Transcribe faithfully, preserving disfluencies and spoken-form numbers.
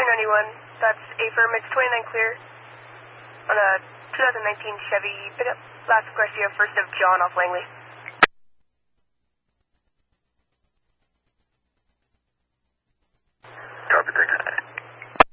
ninety-one, that's affirm, it's twenty-nine clear on a two thousand nineteen Chevy pickup. Last request here, first of John off Langley.